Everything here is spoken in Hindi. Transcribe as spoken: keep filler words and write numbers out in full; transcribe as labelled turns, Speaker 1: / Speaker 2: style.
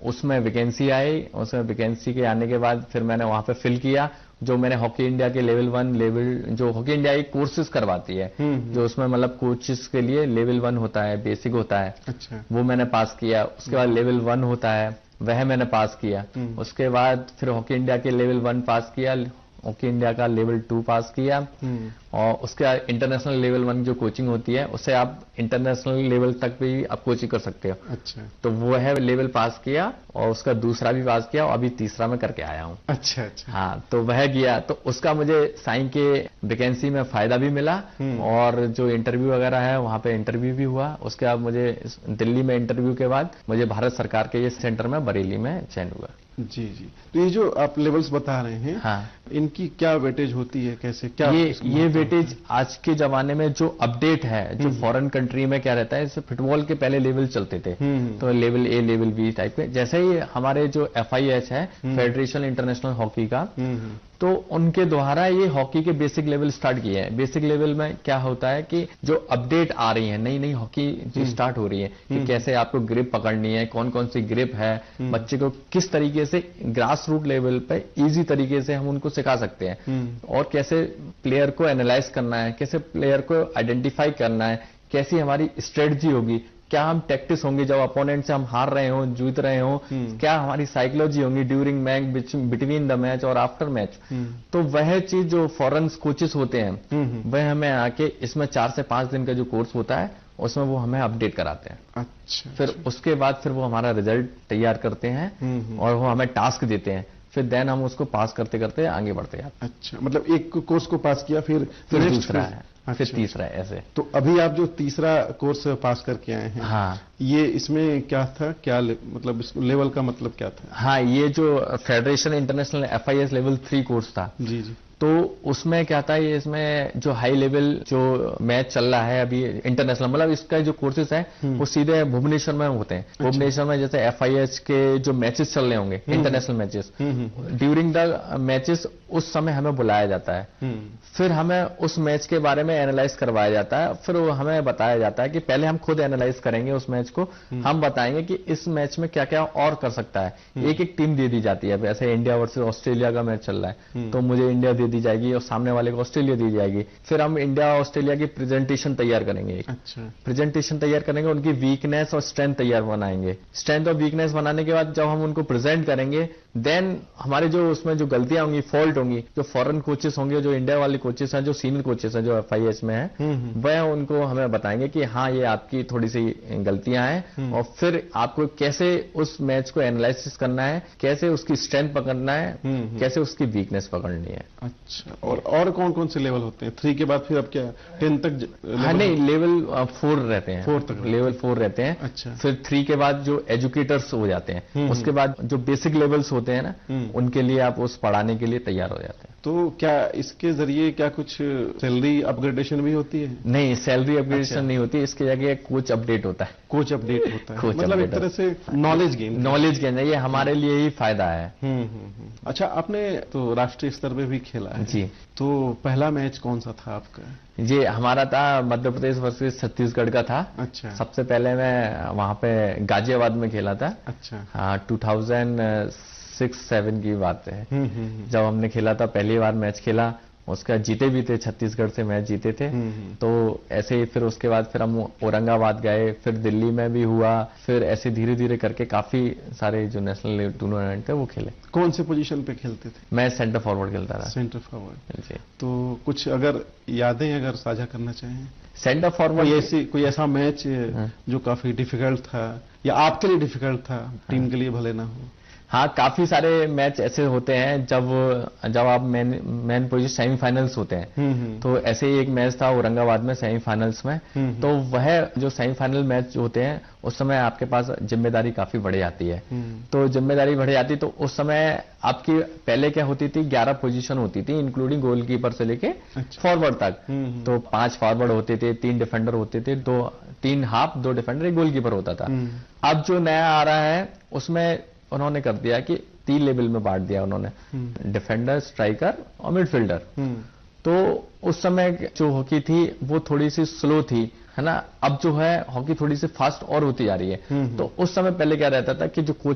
Speaker 1: उसमें वैकेंसी आई, उसमें वैकेंसी के आने के बाद फिर मैंने वहां पे फिल किया। जो मैंने हॉकी इंडिया के लेवल वन लेवल जो हॉकी इंडिया एक कोर्सेज करवाती है, जो उसमें मतलब कोचेस के लिए लेवल वन होता है, बेसिक होता है।
Speaker 2: अच्छा।
Speaker 1: वो मैंने पास किया। उसके बाद लेवल वन होता है, वह मैंने पास किया। उसके बाद फिर हॉकी इंडिया के लेवल वन पास किया, हॉकी इंडिया का लेवल टू पास किया, और उसके बाद इंटरनेशनल लेवल वन जो कोचिंग होती है उससे आप इंटरनेशनल लेवल तक भी आप कोचिंग कर सकते हो।
Speaker 2: अच्छा।
Speaker 1: तो वो है लेवल पास किया, और उसका दूसरा भी पास किया, और अभी तीसरा मैं करके आया हूँ।
Speaker 2: अच्छा अच्छा।
Speaker 1: हाँ, तो वह गया, तो उसका मुझे साइन के वैकेंसी में फायदा भी मिला, और जो इंटरव्यू वगैरह है वहां पे इंटरव्यू भी हुआ। उसके बाद मुझे दिल्ली में इंटरव्यू के बाद मुझे भारत सरकार के ये सेंटर में बरेली में चयन हुआ।
Speaker 2: जी जी। तो ये जो आप लेवल्स बता रहे हैं, हाँ, इनकी क्या वेटेज होती है, कैसे क्या
Speaker 1: ये ये वेटेज आज के जमाने में जो अपडेट है, जो फॉरेन कंट्री में क्या रहता है, जैसे फुटबॉल के पहले लेवल चलते थे, तो level A level B type के, जैसे ही हमारे जो एफ आई एच है, फेडरेशन इंटरनेशनल हॉकी का, तो उनके द्वारा ये हॉकी के बेसिक लेवल स्टार्ट किए हैं। बेसिक लेवल में क्या होता है कि जो अपडेट आ रही है, नई नई हॉकी जो स्टार्ट हो रही है, कि कैसे आपको ग्रिप पकड़नी है, कौन कौन सी ग्रिप है, बच्चे को किस तरीके से ग्रास रूट लेवल पे इजी तरीके से हम उनको सिखा सकते हैं, और कैसे प्लेयर को एनालाइज करना है, कैसे प्लेयर को आइडेंटिफाई करना है, कैसी हमारी स्ट्रेटजी होगी, क्या हम टैक्टिस होंगे जब अपोनेंट से हम हार रहे हो, जीत रहे हो, क्या हमारी साइकोलॉजी होंगी during match, between the match और आफ्टर मैच। तो वह चीज जो फॉरेन कोचेस होते हैं, वह हमें आके इसमें चार से पांच दिन का जो कोर्स होता है उसमें वो हमें अपडेट कराते हैं।
Speaker 2: अच्छा।
Speaker 1: फिर अच्छा। उसके बाद फिर वो हमारा रिजल्ट तैयार करते हैं, और वो हमें टास्क देते हैं, फिर देन हम उसको पास करते करते आगे बढ़ते हैं।
Speaker 2: अच्छा, मतलब एक कोर्स को पास किया, फिर
Speaker 1: फिर दूसरा है, फिर तीसरा है, ऐसे।
Speaker 2: तो अभी आप जो तीसरा कोर्स पास करके आए हैं,
Speaker 1: हाँ,
Speaker 2: ये इसमें क्या था, क्या ले, मतलब इस लेवल का मतलब क्या था?
Speaker 1: हाँ, ये जो federation international F I S level three course था।
Speaker 2: जी जी।
Speaker 1: तो उसमें क्या था, ये इसमें जो हाई लेवल जो मैच चल रहा है अभी इंटरनेशनल, मतलब इसका जो कोर्सेज है वो सीधे भुवनेश्वर में होते हैं। अच्छा। भुवनेश्वर में जैसे एफ आई एच के जो मैचेस चल रहे होंगे, international matches, during the matches उस समय हमें बुलाया जाता है, फिर हमें उस मैच के बारे में एनालाइज करवाया जाता है, फिर वो हमें बताया जाता है कि पहले हम खुद एनालाइज करेंगे उस मैच को, हम बताएंगे कि इस मैच में क्या क्या और कर सकता है। एक एक टीम दे दी जाती है, वैसे इंडिया वर्सेस ऑस्ट्रेलिया का मैच चल रहा है, तो मुझे इंडिया दे दी जाएगी और सामने वाले को ऑस्ट्रेलिया दी जाएगी। फिर हम इंडिया और ऑस्ट्रेलिया की प्रेजेंटेशन तैयार करेंगे।
Speaker 2: अच्छा।
Speaker 1: प्रेजेंटेशन तैयार करेंगे, उनकी वीकनेस और स्ट्रेंथ तैयार बनाएंगे। स्ट्रेंथ और वीकनेस बनाने के बाद जब हम उनको प्रेजेंट करेंगे, देन हमारे जो उसमें जो गलतियां होंगी, फॉल्ट होंगी, जो फॉरेन कोचेस होंगे, जो इंडिया वाले कोचेस हैं, जो सीनियर कोचेस हैं, जो एफ आई एच में है, वह उनको हमें बताएंगे कि हाँ ये आपकी थोड़ी सी गलतियां हैं, और फिर आपको कैसे उस मैच को एनालिसिस करना है, कैसे उसकी स्ट्रेंथ पकड़ना है, कैसे उसकी वीकनेस पकड़नी है।
Speaker 2: अच्छा। और और कौन कौन से लेवल होते हैं? थ्री के बाद फिर अब क्या टेन तक?
Speaker 1: हाँ नहीं, लेवल फोर रहते हैं,
Speaker 2: फोर तक
Speaker 1: लेवल फोर रहते हैं।
Speaker 2: अच्छा।
Speaker 1: फिर थ्री के बाद जो एजुकेटर्स हो जाते हैं, उसके बाद जो बेसिक लेवल्स होते हैं ना, उनके लिए आप उस पढ़ाने के लिए तैयार हो जाते हैं।
Speaker 2: तो क्या इसके जरिए क्या कुछ सैलरी अपग्रेडेशन भी होती है?
Speaker 1: नहीं, सैलरी अपग्रेडेशन अच्छा। नहीं होती, इसके जगह कोच अपडेट होता है।
Speaker 2: कोच अपडेट होता है, मतलब एक तरह से नॉलेज गेन।
Speaker 1: नॉलेज गेन है, ये हमारे लिए ही फायदा है।
Speaker 2: हम्म। अच्छा, आपने तो राष्ट्रीय स्तर पे भी खेला है
Speaker 1: जी,
Speaker 2: तो पहला मैच कौन सा था आपका?
Speaker 1: जी, हमारा था मध्य प्रदेश वर्सेस छत्तीसगढ़ का था।
Speaker 2: अच्छा।
Speaker 1: सबसे पहले मैं वहां पे गाजियाबाद में खेला था।
Speaker 2: अच्छा।
Speaker 1: हाँ, टू थाउजेंड सिक्स सेवन की बात है, जब हमने खेला था, पहली बार मैच खेला, उसका जीते भी थे, छत्तीसगढ़ से मैच जीते थे। तो ऐसे ही फिर उसके बाद फिर हम औरंगाबाद गए, फिर दिल्ली में भी हुआ, फिर ऐसे धीरे धीरे करके काफी सारे जो नेशनल टूर्नामेंट थे वो खेले।
Speaker 2: कौन से पोजीशन पे खेलते थे?
Speaker 1: मैं सेंटर फॉरवर्ड खेलता था।
Speaker 2: सेंटर फॉरवर्ड जी। तो कुछ अगर यादें अगर साझा करना चाहें?
Speaker 1: सेंटर फॉरवर्ड
Speaker 2: कोई ऐसी कोई ऐसा मैच जो काफी डिफिकल्ट था, या आपके लिए डिफिकल्ट था, टीम के लिए भले ना हो?
Speaker 1: हाँ, काफी सारे मैच ऐसे होते हैं जब जब आप मेन मेन पोजीशन सेमीफाइनल्स होते हैं। तो ऐसे ही एक मैच था औरंगाबाद में सेमीफाइनल्स में। तो वह जो सेमीफाइनल मैच होते हैं उस समय आपके पास जिम्मेदारी काफी बढ़ जाती है। तो जिम्मेदारी बढ़ जाती, तो उस समय आपकी पहले क्या होती थी, ग्यारह पोजीशन होती थी, इंक्लूडिंग गोलकीपर से लेके फॉरवर्ड तक। तो पांच फॉरवर्ड होते थे, तीन डिफेंडर होते थे, दो तीन हाफ, दो डिफेंडर, एक गोलकीपर होता था। अब जो नया आ रहा है उसमें उन्होंने कर दिया कि तीन लेवल में बांट दिया उन्होंने, डिफेंडर, स्ट्राइकर और मिडफील्डर। तो उस समय जो हॉकी थी वो थोड़ी सी स्लो थी, है ना। अब जो है हॉकी थोड़ी सी फास्ट और होती जा रही है। तो उस समय पहले क्या रहता था कि जो कोच